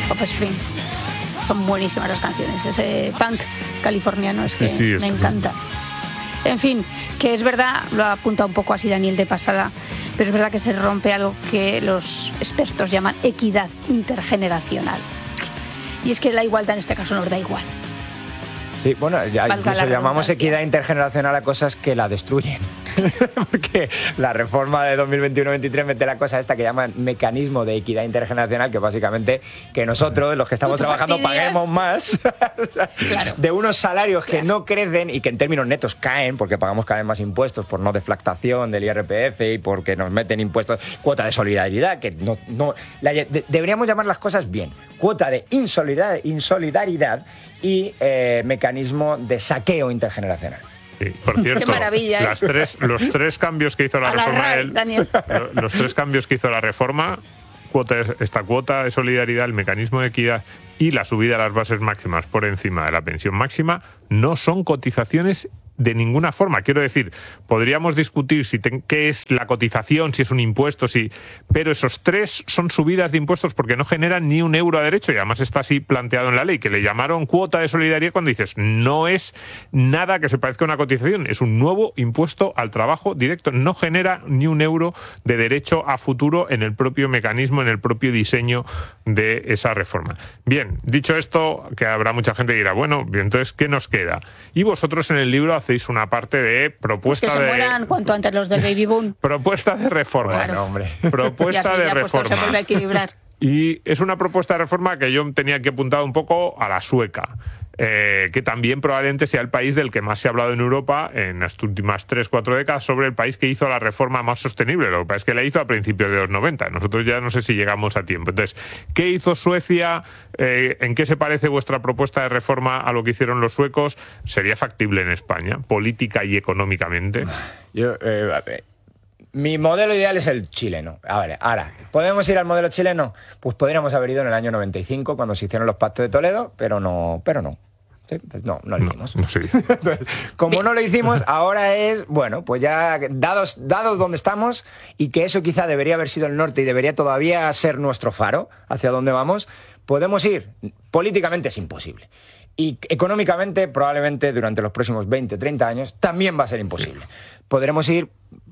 of Springs. Son buenísimas las canciones. Ese punk californiano es que me encanta. En fin, que es verdad, lo ha apuntado un poco así Daniel de pasada, pero es verdad que se rompe algo que los expertos llaman equidad intergeneracional. Y es que la igualdad en este caso nos da igual. Sí, bueno, ya incluso llamamos equidad intergeneracional a cosas que la destruyen. Porque la reforma de 2021-23 mete la cosa esta que llaman mecanismo de equidad intergeneracional, que básicamente que nosotros, los que estamos trabajando, paguemos más de unos salarios que no crecen y que en términos netos caen, porque pagamos cada vez más impuestos por no deflactación del IRPF y porque nos meten impuestos, cuota de solidaridad, que deberíamos llamar las cosas bien, cuota de insolidaridad y mecanismo de saqueo intergeneracional. Sí, por cierto, qué maravilla, los tres cambios que hizo la reforma, los tres cambios que hizo la reforma, esta cuota de solidaridad, el mecanismo de equidad y la subida de las bases máximas por encima de la pensión máxima, no son cotizaciones de ninguna forma. Quiero decir, podríamos discutir qué es la cotización, si es un impuesto, pero esos tres son subidas de impuestos porque no generan ni un euro a derecho, y además está así planteado en la ley, que le llamaron cuota de solidaridad cuando dices, no es nada que se parezca a una cotización, es un nuevo impuesto al trabajo directo, no genera ni un euro de derecho a futuro en el propio mecanismo, en el propio diseño de esa reforma. Bien, dicho esto, que habrá mucha gente que dirá, bueno, entonces, ¿qué nos queda? Y vosotros en el libro hacéis una parte de propuesta que se mueran cuanto antes los del baby boom. Propuesta de reforma. Claro. Hombre. Propuesta de reforma. Se vuelve a equilibrar. Y es una propuesta de reforma que yo tenía aquí apuntado un poco a la sueca. Que también probablemente sea el país del que más se ha hablado en Europa en las últimas 3-4 décadas, sobre el país que hizo la reforma más sostenible. Lo que pasa es que la hizo a principios de los 90. Nosotros ya no sé si llegamos a tiempo. Entonces, ¿qué hizo Suecia? ¿En qué se parece vuestra propuesta de reforma a lo que hicieron los suecos? ¿Sería factible en España, política y económicamente? Mi modelo ideal es el chileno. A ver, ahora, ¿podemos ir al modelo chileno? Pues podríamos haber ido en el año 95 cuando se hicieron los pactos de Toledo, pero no. ¿Sí? Pues no lo hicimos. No sé. Entonces, como no lo hicimos, ahora es, bueno, pues ya dados donde estamos, y que eso quizá debería haber sido el norte y debería todavía ser nuestro faro hacia dónde vamos, podemos ir. Políticamente es imposible. Y económicamente, probablemente durante los próximos 20, 30 años, también va a ser imposible. Podremos ir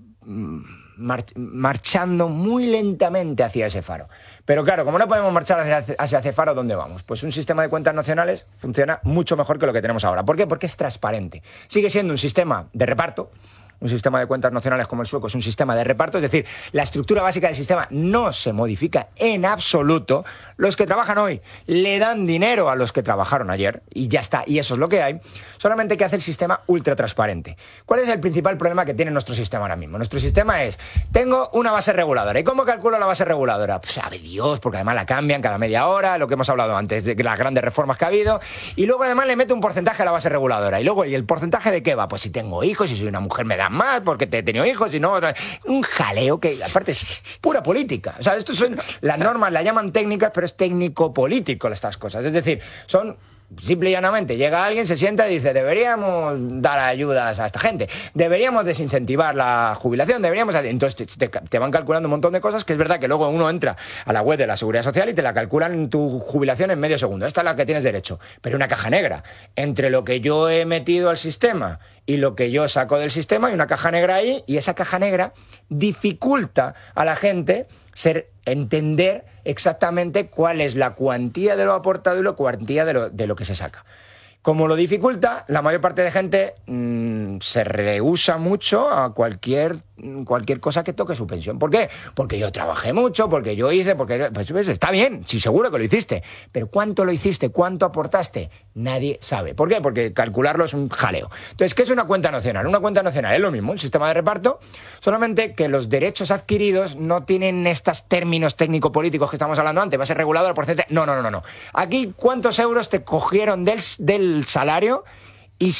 marchando muy lentamente hacia ese faro. Pero claro, como no podemos marchar hacia ese faro, ¿dónde vamos? Pues un sistema de cuentas nacionales funciona mucho mejor que lo que tenemos ahora. ¿Por qué? Porque es transparente. Sigue siendo un sistema de reparto. Un sistema de cuentas nacionales como el sueco es un sistema de reparto, es decir, la estructura básica del sistema no se modifica en absoluto. Los que trabajan hoy le dan dinero a los que trabajaron ayer y ya está, y eso es lo que hay. Solamente que hace el sistema ultra transparente. ¿Cuál es el principal problema que tiene nuestro sistema ahora mismo? Nuestro sistema es, tengo una base reguladora. ¿Y cómo calculo la base reguladora? Pues sabe Dios, porque además la cambian cada media hora, lo que hemos hablado antes, de las grandes reformas que ha habido, y luego además le mete un porcentaje a la base reguladora. Y luego, ¿y el porcentaje de qué va? Pues si tengo hijos, si soy una mujer me dan más, porque te he tenido hijos, y no... Un jaleo que, aparte, es pura política. O sea, esto son las normas, la llaman técnicas, pero es técnico-político estas cosas. Es decir, son... Simple y llanamente, llega alguien, se sienta y dice, deberíamos dar ayudas a esta gente, deberíamos desincentivar la jubilación, entonces te van calculando un montón de cosas, que es verdad que luego uno entra a la web de la Seguridad Social y te la calculan tu jubilación en medio segundo. Esta es la que tienes derecho, pero una caja negra. Entre lo que yo he metido al sistema y lo que yo saco del sistema, hay una caja negra ahí, y esa caja negra dificulta a la gente entender exactamente cuál es la cuantía de lo aportado y la cuantía de lo que se saca. Como lo dificulta, la mayor parte de gente se rehúsa mucho a cualquier cosa que toque su pensión. ¿Por qué? Porque yo trabajé mucho, porque yo hice, pues está bien, sí, seguro que lo hiciste, pero ¿cuánto lo hiciste? ¿Cuánto aportaste? Nadie sabe. ¿Por qué? Porque calcularlo es un jaleo. Entonces, ¿qué es una cuenta nacional? Una cuenta nacional es lo mismo, un sistema de reparto, solamente que los derechos adquiridos no tienen estos términos técnico-políticos que estamos hablando antes, va a ser regulado al porcentaje. No. Aquí, ¿cuántos euros te cogieron del salario y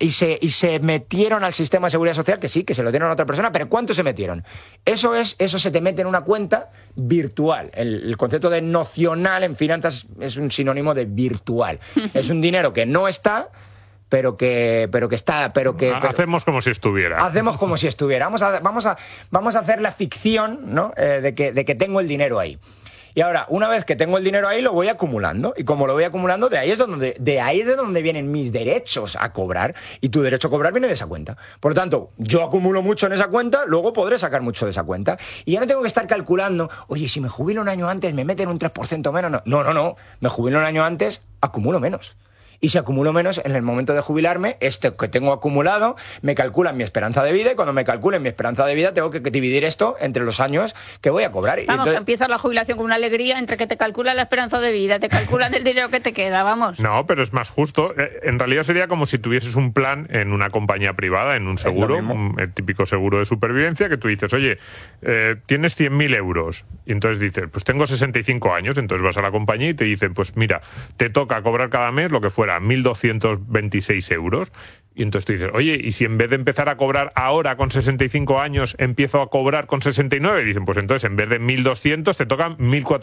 se metieron al sistema de seguridad social? Que sí, que se lo dieron a otra persona, pero ¿cuánto se metieron? Eso se te mete en una cuenta virtual. El concepto de nocional en finanzas es un sinónimo de virtual. Es un dinero que no está, pero que está, hacemos como si estuviera. Hacemos como si estuviera. Vamos a hacer la ficción, ¿no? de que tengo el dinero ahí. Y ahora, una vez que tengo el dinero ahí, lo voy acumulando. Y como lo voy acumulando, de ahí es de donde vienen mis derechos a cobrar. Y tu derecho a cobrar viene de esa cuenta. Por lo tanto, yo acumulo mucho en esa cuenta, luego podré sacar mucho de esa cuenta. Y ya no tengo que estar calculando, oye, si me jubilo un año antes, me meten un 3% menos. No. Me jubilo un año antes, acumulo menos. Y si acumulo menos, en el momento de jubilarme, esto que tengo acumulado, me calculan mi esperanza de vida, y cuando me calculen mi esperanza de vida, tengo que dividir esto entre los años que voy a cobrar. Vamos, entonces, empiezas la jubilación con una alegría entre que te calculan la esperanza de vida, te calculan el dinero que te queda, vamos. No, pero es más justo. En realidad sería como si tuvieses un plan en una compañía privada, en un seguro, el típico seguro de supervivencia, que tú dices, oye, tienes 100.000 euros. Y entonces dices, pues tengo 65 años, entonces vas a la compañía y te dicen, pues mira, te toca cobrar cada mes lo que fuera, 1.226 euros. Y entonces tú dices, oye, ¿y si en vez de empezar a cobrar ahora con 65 años, empiezo a cobrar con 69? Y dicen, pues entonces en vez de 1.200 te tocan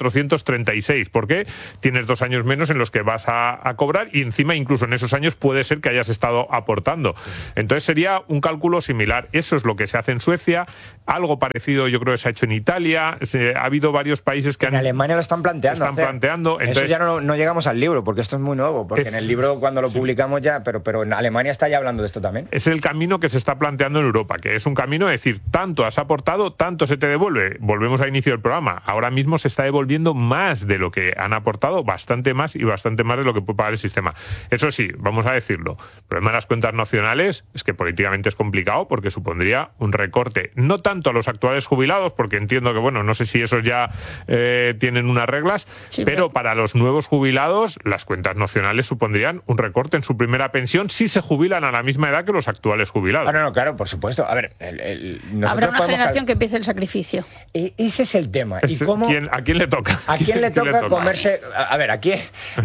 1.436. ¿Por qué? Tienes 2 años menos en los que vas a cobrar, y encima incluso en esos años puede ser que hayas estado aportando. Entonces sería un cálculo similar. Eso es lo que se hace en Suecia. Algo parecido yo creo que se ha hecho en Italia. Ha habido varios países que en Alemania lo están planteando. Entonces, eso ya no llegamos al libro, porque esto es muy nuevo. Porque en el libro cuando lo publicamos ya, pero en Alemania está ya hablando de esto también. Es el camino que se está planteando en Europa, que es un camino de decir, tanto has aportado, tanto se te devuelve. Volvemos al inicio del programa. Ahora mismo se está devolviendo más de lo que han aportado, bastante más y bastante más de lo que puede pagar el sistema. Eso sí, vamos a decirlo, el problema de las cuentas nacionales es que políticamente es complicado, porque supondría un recorte, no tanto a los actuales jubilados, porque entiendo que, bueno, no sé si esos ya tienen unas reglas, sí, pero para los nuevos jubilados, las cuentas nacionales supondrían un recorte en su primera pensión si se jubilan a la misma edad que los actuales jubilados. No, claro, por supuesto. A ver, habrá una generación que empiece el sacrificio. Ese es el tema. ¿Y cómo, ¿A quién le toca? ¿A quién le toca comerse? A ver, aquí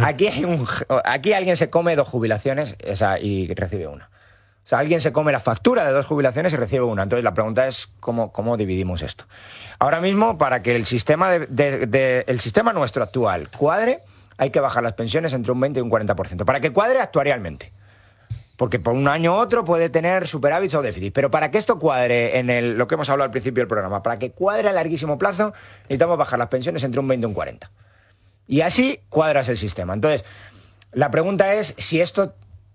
alguien se come 2 jubilaciones, y recibe una. O sea, alguien se come la factura de 2 jubilaciones y recibe una. Entonces la pregunta es cómo dividimos esto. Ahora mismo, para que el sistema el sistema nuestro actual cuadre, hay que bajar las pensiones entre un 20 y un 40%. Para que cuadre actuarialmente. Porque por un año u otro puede tener superávit o déficit. Pero para que esto cuadre en lo que hemos hablado al principio del programa, para que cuadre a larguísimo plazo, necesitamos bajar las pensiones entre un 20 y un 40%. Y así cuadras el sistema. Entonces, la pregunta es si esto,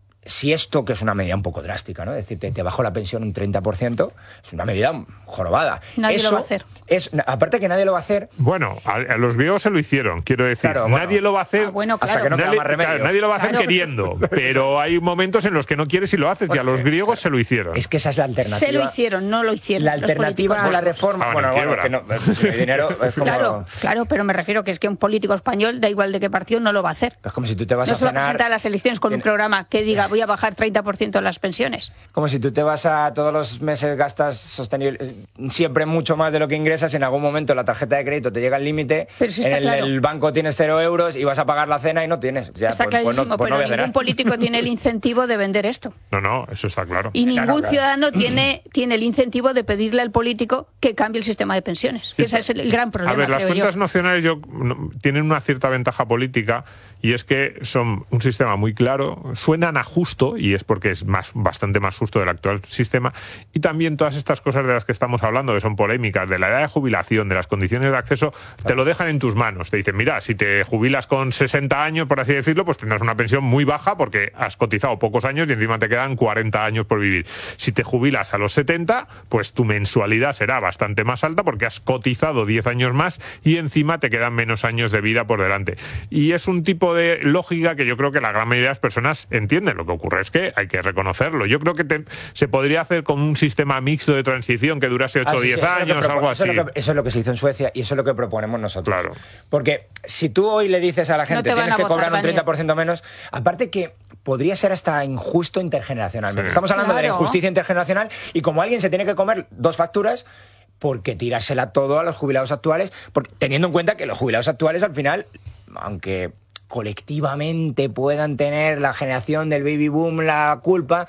que es una medida un poco drástica, ¿no? Es decir, te bajo la pensión un 30%, es una medida jorobada. Nadie lo va a hacer. Aparte que nadie lo va a hacer... Bueno, a los griegos se lo hicieron, quiero decir. Claro, nadie lo va a hacer claro. Hasta que no queda más remedio. Claro, nadie lo va a hacer queriendo, pero hay momentos en los que no quieres y lo haces, y a los griegos se lo hicieron. Es que esa es la alternativa. Se lo hicieron, no lo hicieron. La alternativa a la reforma... que no hay dinero... Es como... Claro, pero me refiero que es que un político español, da igual de qué partido, no lo va a hacer. Es como si tú te vas a cenar... No se va a presentar a las elecciones con un programa que diga voy a bajar 30% las pensiones. Como si tú te vas a todos los meses, gastas sostenible siempre mucho más de lo que ingresas, y en algún momento la tarjeta de crédito te llega al límite, el banco tienes 0 euros y vas a pagar la cena y no tienes. O sea, está clarísimo, pero ningún político tiene el incentivo de vender esto. No, eso está claro. Y ningún ciudadano tiene el incentivo de pedirle al político que cambie el sistema de pensiones. Sí, que ese es el gran problema. A ver, las cuentas nacionales tienen una cierta ventaja política, y es que son un sistema muy claro, suenan a justo, y es porque es bastante más justo del actual sistema, y también todas estas cosas de las que estamos hablando, que son polémicas, de la edad de jubilación, de las condiciones de acceso, te lo dejan en tus manos. Te dicen, mira, si te jubilas con 60 años, por así decirlo, pues tendrás una pensión muy baja porque has cotizado pocos años y encima te quedan 40 años por vivir. Si te jubilas a los 70, pues tu mensualidad será bastante más alta porque has cotizado 10 años más y encima te quedan menos años de vida por delante. Y es un tipo de lógica que yo creo que la gran mayoría de las personas entienden. Lo que ocurre es que hay que reconocerlo. Yo creo que se podría hacer con un sistema mixto de transición que durase 8 o 10 años, algo así. Eso es lo que se hizo en Suecia y eso es lo que proponemos nosotros. Claro. Porque si tú hoy le dices a la gente tienes que cobrar un 30% menos, aparte que podría ser hasta injusto intergeneracionalmente. Sí. Estamos hablando de la injusticia intergeneracional, y como alguien se tiene que comer 2 facturas, ¿por qué tirársela todo a los jubilados actuales? Porque, teniendo en cuenta que los jubilados actuales al final, aunque colectivamente puedan tener la generación del baby boom la culpa,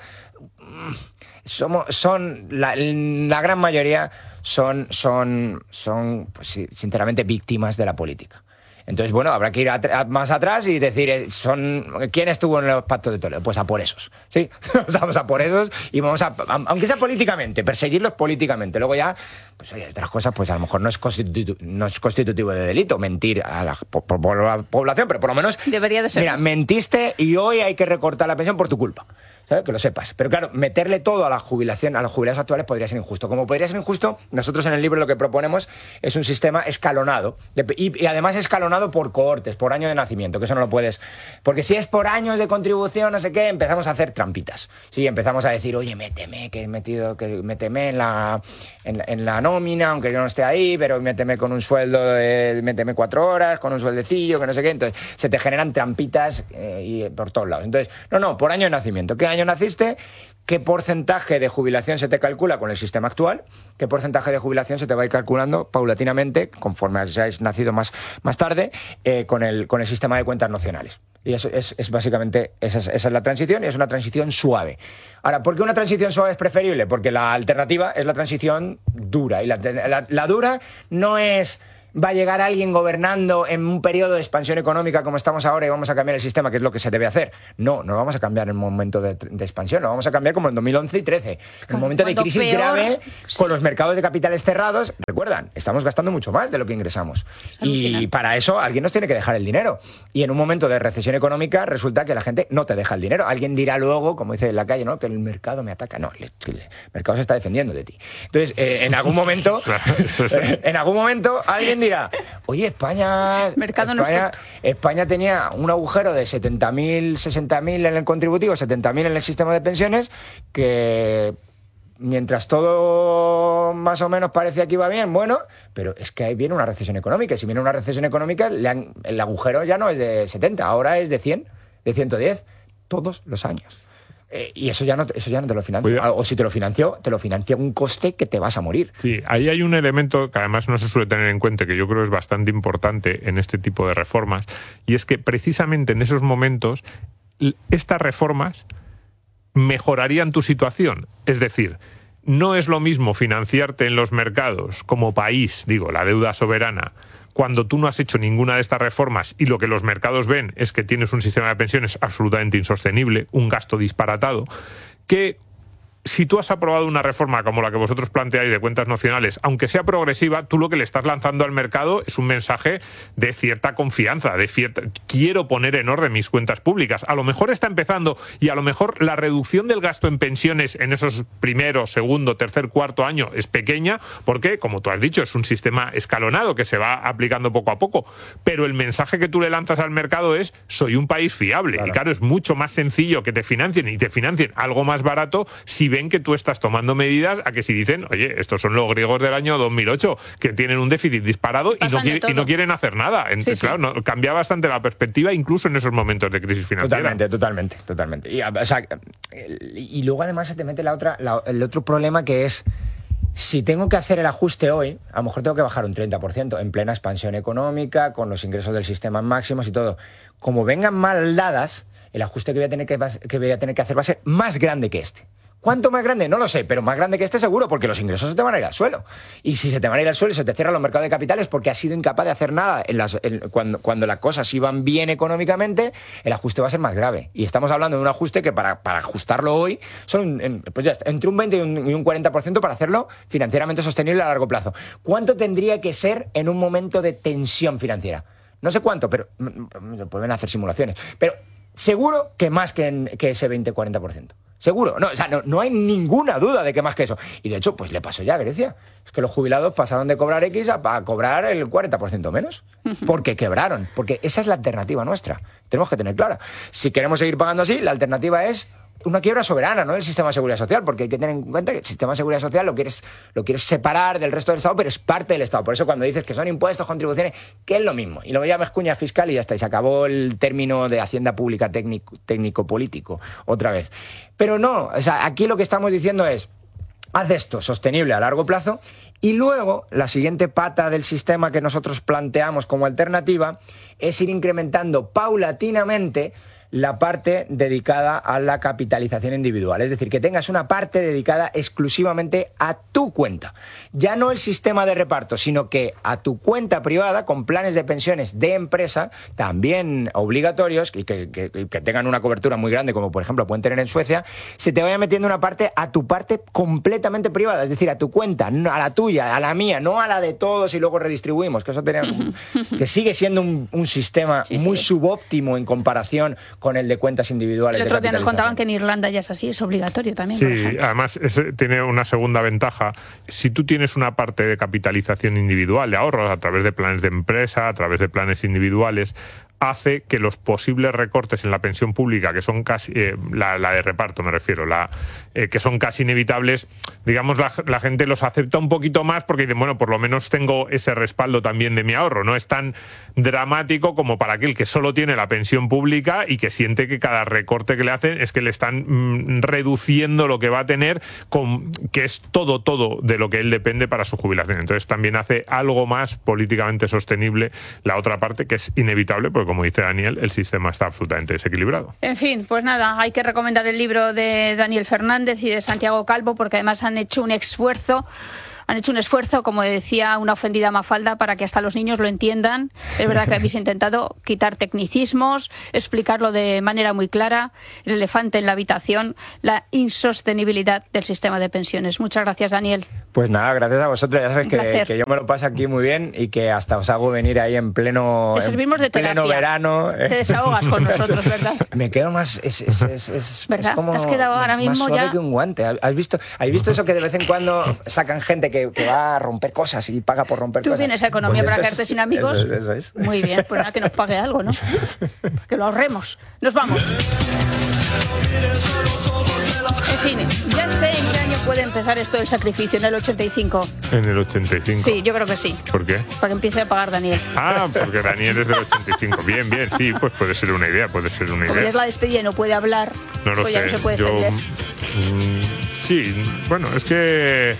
son la gran mayoría son pues, sinceramente víctimas de la política. Entonces, bueno, habrá que ir más atrás y decir, ¿quién estuvo en los pactos de Toledo? Pues a por esos, ¿sí? Vamos a por esos y vamos aunque sea políticamente, perseguirlos políticamente. Luego ya, pues oye, otras cosas, pues a lo mejor no es constitutivo de delito mentir a la población, pero por lo menos... Debería de ser. Mira, mentiste y hoy hay que recortar la pensión por tu culpa. ¿Sabes? Que lo sepas. Pero claro, meterle todo a la jubilación, a los jubilados actuales podría ser injusto. Como podría ser injusto, nosotros en el libro lo que proponemos es un sistema escalonado. Y además escalonado por cohortes, por año de nacimiento, que eso no lo puedes... Porque si es por años de contribución, no sé qué, empezamos a hacer trampitas. Sí, empezamos a decir, oye, méteme en la nómina, aunque yo no esté ahí, pero méteme con un sueldo, méteme 4 horas, con un sueldecillo, que no sé qué. Entonces se te generan trampitas y por todos lados. Entonces, no, por año de nacimiento. ¿Qué año naciste? ¿Qué porcentaje de jubilación se te calcula con el sistema actual? ¿Qué porcentaje de jubilación se te va a ir calculando paulatinamente, conforme hayáis nacido más tarde, con el sistema de cuentas nacionales? Y eso es básicamente, esa es la transición, y es una transición suave. Ahora, ¿por qué una transición suave es preferible? Porque la alternativa es la transición dura. Y la dura no es... va a llegar alguien gobernando en un periodo de expansión económica como estamos ahora y vamos a cambiar el sistema, que es lo que se debe hacer. No vamos a cambiar en un momento de expansión, lo vamos a cambiar como en 2011 y 2013. En un momento de crisis grave, con los mercados de capitales cerrados. Recuerdan, estamos gastando mucho más de lo que ingresamos. Y para eso alguien nos tiene que dejar el dinero. Y en un momento de recesión económica resulta que la gente no te deja el dinero. Alguien dirá luego, como dice en la calle, ¿no?, que el mercado me ataca. No, el mercado se está defendiendo de ti. Entonces, en algún momento alguien dirá, oye, España tenía un agujero de 70.000, 60.000 en el contributivo, 70.000 en el sistema de pensiones, que mientras todo más o menos parecía que iba bien, bueno, pero es que ahí viene una recesión económica, y si viene una recesión económica, el agujero ya no es de 70, ahora es de 100, de 110, todos los años. Y eso ya no te lo financia. O si te lo financia un coste que te vas a morir. Sí, ahí hay un elemento que además no se suele tener en cuenta, que yo creo es bastante importante en este tipo de reformas, y es que precisamente en esos momentos estas reformas mejorarían tu situación. Es decir, no es lo mismo financiarte en los mercados como país, digo, la deuda soberana, cuando tú no has hecho ninguna de estas reformas y lo que los mercados ven es que tienes un sistema de pensiones absolutamente insostenible, un gasto disparatado, que si tú has aprobado una reforma como la que vosotros planteáis de cuentas nacionales, aunque sea progresiva, tú lo que le estás lanzando al mercado es un mensaje de cierta confianza, quiero poner en orden mis cuentas públicas. A lo mejor está empezando y a lo mejor la reducción del gasto en pensiones en esos primero, segundo, tercer, cuarto año es pequeña, porque, como tú has dicho, es un sistema escalonado que se va aplicando poco a poco. Pero el mensaje que tú le lanzas al mercado es, soy un país fiable. Claro. Y claro, es mucho más sencillo que te financien y te financien algo más barato si ven que tú estás tomando medidas a que si dicen, oye, estos son los griegos del año 2008, que tienen un déficit disparado y no quieren hacer nada. Entonces, sí. Claro, cambia bastante la perspectiva incluso en esos momentos de crisis financiera. Totalmente. Y luego además se te mete el otro problema, que es, si tengo que hacer el ajuste hoy, a lo mejor tengo que bajar un 30% en plena expansión económica, con los ingresos del sistema máximos y todo. Como vengan mal dadas, el ajuste que voy a tener que hacer va a ser más grande que este. ¿Cuánto más grande? No lo sé, pero más grande que este seguro, porque los ingresos se te van a ir al suelo. Y si se te van a ir al suelo y se te cierran los mercados de capitales porque has sido incapaz de hacer nada cuando las cosas iban bien económicamente, el ajuste va a ser más grave. Y estamos hablando de un ajuste que para ajustarlo hoy son pues ya, entre un 20 y un 40% para hacerlo financieramente sostenible a largo plazo. ¿Cuánto tendría que ser en un momento de tensión financiera? No sé cuánto, pero pueden hacer simulaciones. Pero seguro que más que ese 20-40%. Seguro, no hay ninguna duda de que más que eso. Y de hecho, pues le pasó ya a Grecia. Es que los jubilados pasaron de cobrar X a cobrar el 40% menos. Porque quebraron. Porque esa es la alternativa nuestra. Tenemos que tener clara. Si queremos seguir pagando así, la alternativa es una quiebra soberana, no del sistema de seguridad social, porque hay que tener en cuenta que el sistema de seguridad social lo quieres separar del resto del Estado, pero es parte del Estado. Por eso cuando dices que son impuestos, contribuciones, que es lo mismo, y lo llamas cuña fiscal y ya está, y se acabó el término de hacienda pública técnico-político otra vez. Pero no, aquí lo que estamos diciendo es, haz esto sostenible a largo plazo, y luego la siguiente pata del sistema que nosotros planteamos como alternativa es ir incrementando paulatinamente la parte dedicada a la capitalización individual. Es decir, que tengas una parte dedicada exclusivamente a tu cuenta. Ya no el sistema de reparto, sino que a tu cuenta privada, con planes de pensiones de empresa, también obligatorios, y que tengan una cobertura muy grande, como por ejemplo pueden tener en Suecia, se te vaya metiendo una parte a tu parte completamente privada, es decir, a tu cuenta, a la tuya, a la mía, no a la de todos y luego redistribuimos, que eso que sigue siendo un sistema muy subóptimo en comparación con el de cuentas individuales. El otro día nos contaban que en Irlanda ya es así, es obligatorio también. Sí, además tiene una segunda ventaja. Si tú tienes una parte de capitalización individual, de ahorros, a través de planes de empresa, a través de planes individuales, hace que los posibles recortes en la pensión pública, que son casi, la de reparto me refiero, que son casi inevitables, digamos, la gente los acepta un poquito más porque dicen, bueno, por lo menos tengo ese respaldo también de mi ahorro. No es tan dramático como para aquel que solo tiene la pensión pública y que siente que cada recorte que le hacen es que le están reduciendo lo que va a tener, que es todo de lo que él depende para su jubilación. Entonces también hace algo más políticamente sostenible la otra parte, que es inevitable, porque como dice Daniel, el sistema está absolutamente desequilibrado. En fin, pues nada, hay que recomendar el libro de Daniel Fernández y de Santiago Calvo, porque además han hecho un esfuerzo, como decía una ofendida Mafalda, para que hasta los niños lo entiendan. Es verdad que habéis intentado quitar tecnicismos, explicarlo de manera muy clara, el elefante en la habitación, la insostenibilidad del sistema de pensiones. Muchas gracias, Daniel. Pues nada, gracias a vosotros. Ya sabéis que yo me lo paso aquí muy bien y que hasta os hago venir ahí en pleno, te servimos de terapia. Pleno verano. Te desahogas con nosotros, ¿verdad? Me quedo más... ¿Verdad? Es como te has quedado ahora mismo más suave ya... que un guante. ¿Has visto eso que de vez en cuando sacan gente que va a romper cosas y paga por romper cosas? ¿Tú tienes economía pues para quedarte sin amigos? Eso es. Muy bien, pues nada, que nos pague algo, ¿no? Que lo ahorremos. Nos vamos. En fin, ya sé en qué año puede empezar esto del sacrificio, en el 85. ¿En el 85? Sí, yo creo que sí. ¿Por qué? Para que empiece a pagar Daniel. Ah, porque Daniel es del 85. Bien, sí, pues puede ser una idea, Como es la despedida y no puede hablar, no lo pues sé. ya no se puede defender. Sí, bueno, es que...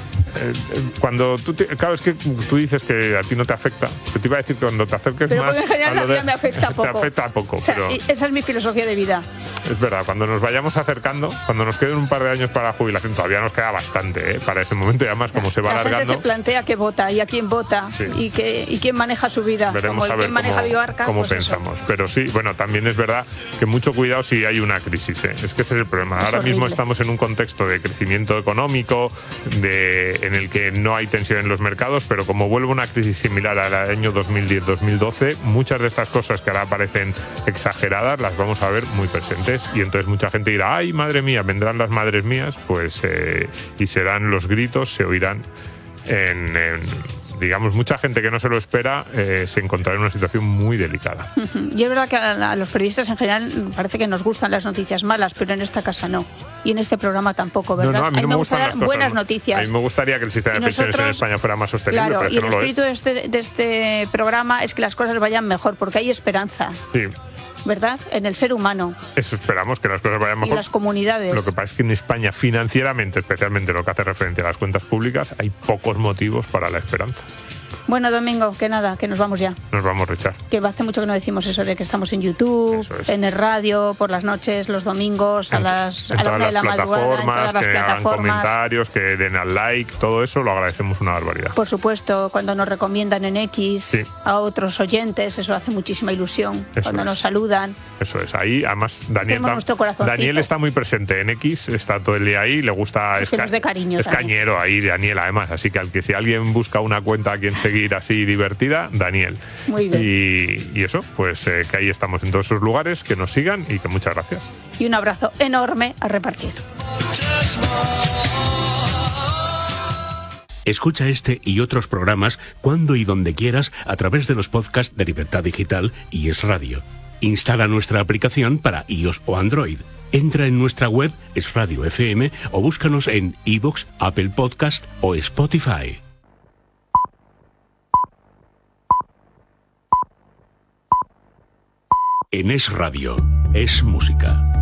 cuando claro, es que tú dices que a ti no te afecta, que te iba a decir que cuando te acerques pero más... Pero en general la vida me afecta poco. Te afecta poco, o sea, pero... Esa es mi filosofía de vida. Es verdad, cuando nos vayamos acercando, cuando nos queden un par de años para la jubilación, todavía nos queda bastante, para ese momento, y además como se va alargando... La gente se plantea qué vota y a quién vota, sí. y quién maneja su vida. Veremos como a ver quién maneja Vivarca, cómo pues pensamos. Eso. Pero sí, bueno, también es verdad que mucho cuidado si hay una crisis, Es que ese es el problema. Ahora mismo estamos en un contexto de crecimiento económico, en el que no hay tensión en los mercados, pero como vuelve una crisis similar al año 2010-2012, muchas de estas cosas que ahora parecen exageradas las vamos a ver muy presentes, y entonces mucha gente dirá, ay, madre mía, vendrán las madres mías, pues y serán los gritos, se oirán digamos, mucha gente que no se lo espera se encontrará en una situación muy delicada. Y es verdad que a los periodistas en general parece que nos gustan las noticias malas, pero en esta casa no. Y en este programa tampoco, ¿verdad? No, a mí no me gustan las cosas, buenas noticias. A mí me gustaría que el sistema de pensiones en España fuera más sostenible, claro, pero y eso el no lo espíritu de este programa es que las cosas vayan mejor, porque hay esperanza. Sí. ¿Verdad? En el ser humano. Eso esperamos, que las cosas vayan mejor. Y las comunidades. Lo que pasa es que en España, financieramente, especialmente lo que hace referencia a las cuentas públicas, hay pocos motivos para la esperanza. Bueno, Domingo, que nada, que nos vamos ya. Nos vamos, Richard. Que hace mucho que no decimos eso de que estamos en YouTube, en el radio, por las noches, los domingos, a la hora de la madrugada, en todas las plataformas, que hagan comentarios, que den al like, todo eso lo agradecemos una barbaridad. Por supuesto, cuando nos recomiendan en X a otros oyentes, eso hace muchísima ilusión. Eso cuando nos saludan. Eso es, ahí además Daniel está muy presente en X, está todo el día ahí, le gusta... Es que nos dé cariño. Es cañero ahí, Daniel, además, así que si alguien busca una cuenta a quien seguir así divertida, Daniel. Muy bien. Y eso, pues que ahí estamos en todos esos lugares, que nos sigan y que muchas gracias. Y un abrazo enorme a repartir. Escucha este y otros programas cuando y donde quieras a través de los podcasts de Libertad Digital y Es Radio. Instala nuestra aplicación para iOS o Android. Entra en nuestra web Es Radio FM o búscanos en iVoox, Apple Podcast o Spotify. En Es Radio, es música.